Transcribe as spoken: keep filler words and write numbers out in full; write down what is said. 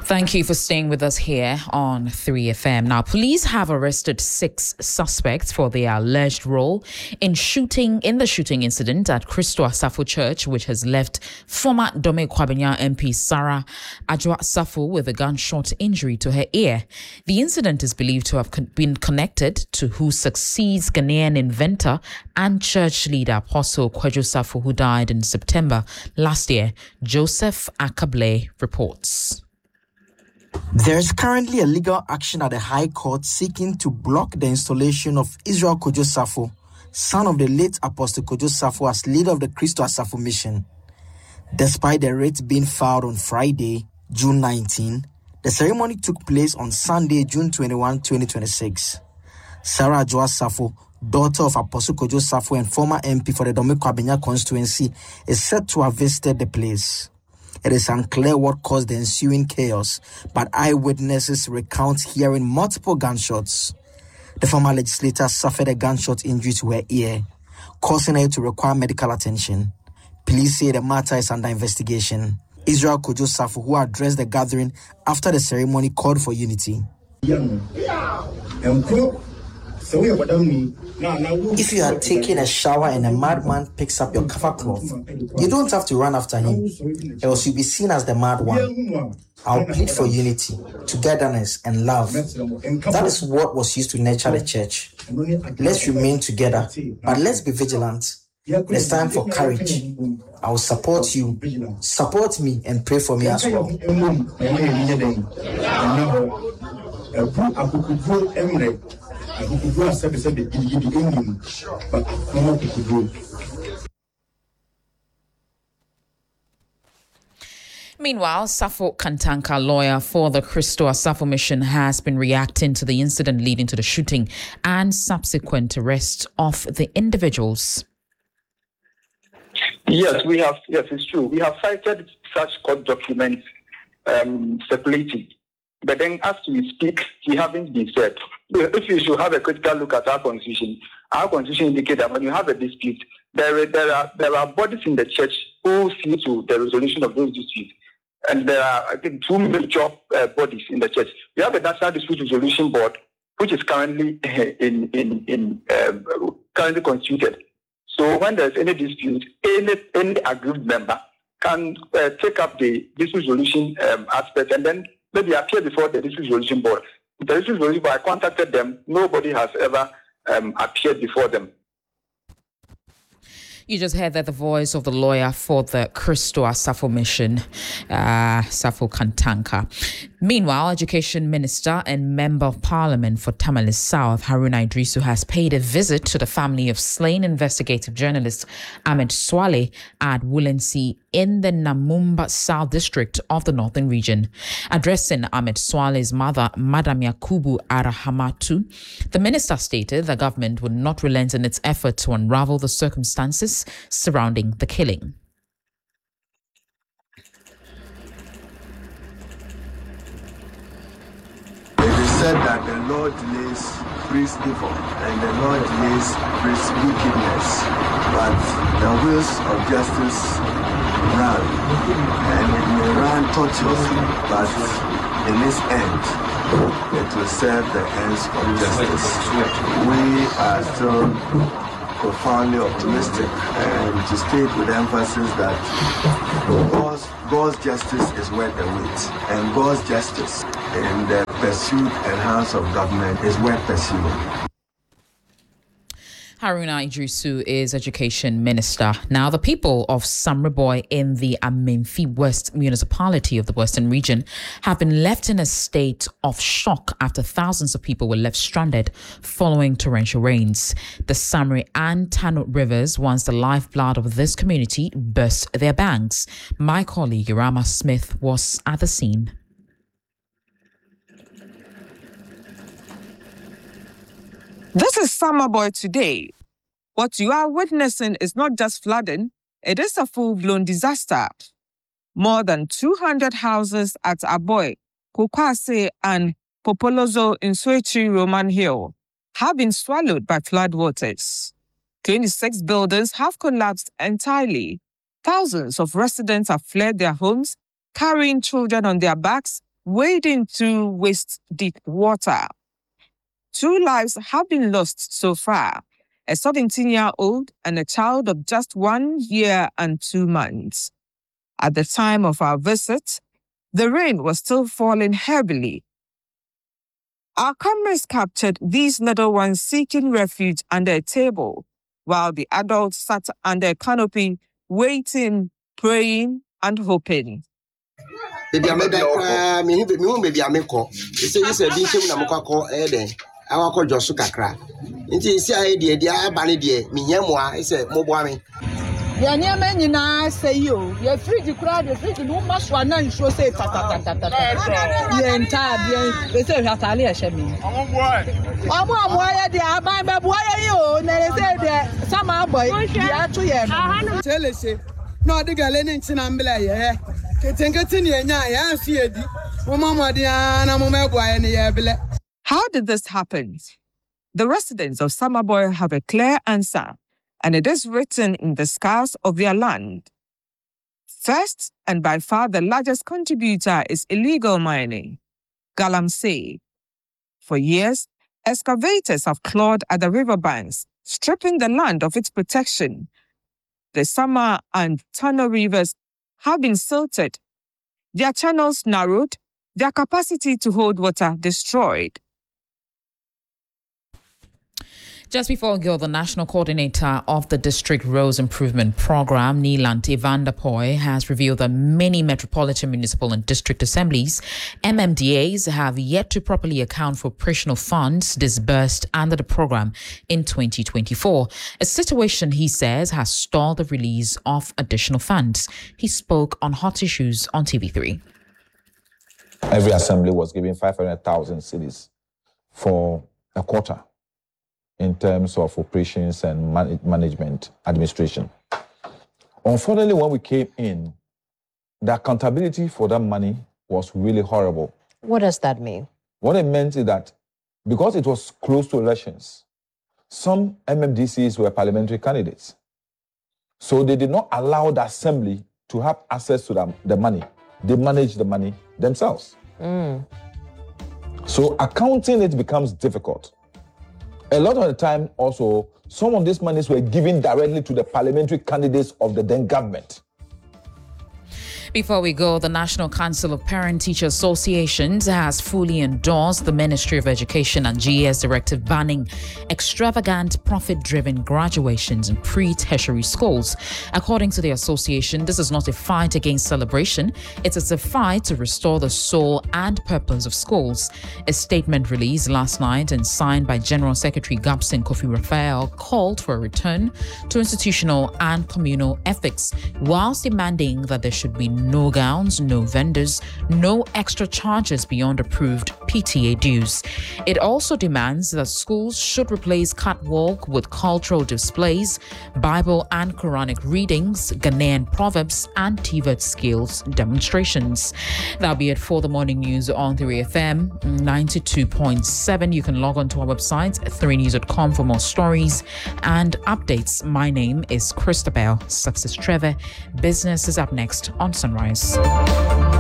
Thank you for staying with us here on three F M. Now, police have arrested six suspects for their alleged role in shooting in the shooting incident at Christo Asafo Church, which has left former Dome Kwabenya M P Sarah Adwoa Safo with a gunshot injury to her ear. The incident is believed to have con- been connected to who succeeds Ghanaian inventor and church leader Apostle Kwadwo Safo, who died in September last year. Joseph Akable reports. There is currently a legal action at the High Court seeking to block the installation of Israel Kwadwo Safo, son of the late Apostle Kwadwo Safo, as leader of the Christo Asafo mission. Despite the writ being filed on Friday, June nineteenth, the ceremony took place on Sunday, June twenty-first, twenty twenty-six. Sarah Adwoa Safo, daughter of Apostle Kwadwo Safo and former M P for the Dome Kwabenya constituency, is said to have visited the place. It is unclear what caused the ensuing chaos, but eyewitnesses recount hearing multiple gunshots. The former legislator suffered a gunshot injury to her ear, causing her to require medical attention. Police say the matter is under investigation. Israel Kwadwo Safo, who addressed the gathering after the ceremony, called for unity. If you are taking a shower and a madman picks up your cover cloth, you don't have to run after him, else you'll be seen as the mad one. I'll plead for unity, togetherness, and love. That is what was used to nurture the church. Let's remain together, but let's be vigilant. It's time for courage. I will support you. Support me and pray for me as well. Meanwhile, Safo Kantanka, lawyer for the Christo Asafo mission, has been reacting to the incident leading to the shooting and subsequent arrest of the individuals. Yes, we have. Yes, it's true. We have cited such court documents um, circulating. But then, as we speak, he haven't been said. If you should have a critical look at our constitution, our constitution indicates that when you have a dispute, there are, there are there are bodies in the church who see to the resolution of those disputes, and there are, I think, two major uh, bodies in the church. We have a National Dispute Resolution Board, which is currently in in in uh, currently constituted. So when there's any dispute, any any aggrieved member can uh, take up the dispute resolution um, aspect and then maybe appear before the dispute resolution board. The dispute resolution board, I contacted them. Nobody has ever um, appeared before them. You just heard that the voice of the lawyer for the Christo Asafo mission, uh, Safo Kantanka. Meanwhile, Education Minister and Member of Parliament for Tamale South, Haruna Idrisu, has paid a visit to the family of slain investigative journalist Ahmed Swale at Wulensi in the Namumba South District of the Northern Region. Addressing Ahmed Swale's mother, Madam Yakubu Arahamatu, the minister stated the government would not relent in its effort to unravel the circumstances surrounding the killing. It is said that the Lord delays brings evil and the Lord delays brings wickedness, but the wheels of justice run, and it may run tortuously, but in its end, it will serve the ends of justice. We are still profoundly optimistic, and to state with emphasis that God's, God's justice is worth the wait, and God's justice in the pursuit and hands of government is worth pursuing. Haruna Idrisu is Education Minister. Now, the people of Samreboy in the Amenfi West municipality of the Western region have been left in a state of shock after thousands of people were left stranded following torrential rains. The Samre and Tanut rivers, once the lifeblood of this community, burst their banks. My colleague Irama Smith was at the scene. This is Samreboy today. What you are witnessing is not just flooding, it is a full-blown disaster. More than two hundred houses at Aboy, Kokwase, and Popolozo in Soichi Roman Hill have been swallowed by floodwaters. twenty-six buildings have collapsed entirely. Thousands of residents have fled their homes, carrying children on their backs wading into waist-deep water. Two lives have been lost so far, a seventeen-year-old and a child of just one year and two months. At the time of our visit, the rain was still falling heavily. Our cameras captured these little ones seeking refuge under a table, while the adults sat under a canopy, waiting, praying, and hoping. Baby, I made that. Me, me, me, baby, I make call. You say you said, "Be careful, na mukha call Eden." I want call Joshua Kakra. Inti isi aye die die abani die. Me nyamwa. I say mo boa me. Ya nyama nyina say yo. Your fridge kura, the fridge no maswa na nsuo say ta ta ta ta ta. Ye nta die. We say hatale e hye me. Omo boy. Omo omo aye die aban be boa ye yo. Na le say die sama boy. Ya to ye no. Tell say no de gale ne ntina mbele ye. Ketenketi ne nya ya afi edi. Mo mama dia na mo meboa ye ne ye bele. How did this happen? The residents of Samaboy have a clear answer, and it is written in the scars of their land. First, and by far the largest contributor, is illegal mining, Galamsey. For years, excavators have clawed at the riverbanks, stripping the land of its protection. The Sama and Tano rivers have been silted, their channels narrowed, their capacity to hold water destroyed. Just before we go, the national coordinator of the District Roads Improvement Program, Nilant Evandapoy, has revealed that many metropolitan, municipal and district assemblies, M M D As, have yet to properly account for operational funds disbursed under the program in twenty twenty-four. A situation, he says, has stalled the release of additional funds. He spoke on hot issues on T V three. Every assembly was given five hundred thousand cedis for a quarter in terms of operations and man- management administration. Unfortunately, when we came in, the accountability for that money was really horrible. What does that mean? What it meant is that because it was close to elections, some M M D Cs were parliamentary candidates. So they did not allow the assembly to have access to the, the money. They manage the money themselves. Mm. So accounting it becomes difficult. A lot of the time also, some of these monies were given directly to the parliamentary candidates of the then government. Before we go, the National Council of Parent-Teacher Associations has fully endorsed the Ministry of Education and G E S directive banning extravagant, profit-driven graduations in pre-tertiary schools. According to the association, this is not a fight against celebration. It is a fight to restore the soul and purpose of schools. A statement released last night and signed by General Secretary Gabson Kofi Raphael called for a return to institutional and communal ethics, whilst demanding that there should be no gowns, no vendors, no extra charges beyond approved P T A dues. It also demands that schools should replace catwalk with cultural displays, Bible and Quranic readings, Ghanaian proverbs, and T V E T skills demonstrations. That'll be it for the morning news on three F M ninety-two point seven. You can log on to our website, three news dot com, for more stories and updates. My name is Christabel Success Trevor. Business is up next on Sunrise.